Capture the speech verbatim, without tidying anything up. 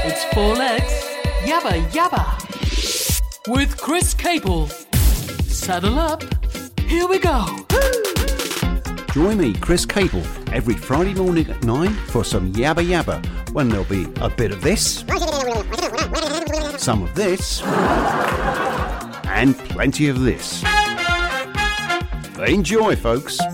It's four legs, yabba yabba. With Chris Capel. Saddle up, here we go. Join me, Chris Capel, every Friday morning at nine for some yabba yabba, when there'll be a bit of this, some of this, and plenty of this. Enjoy, folks.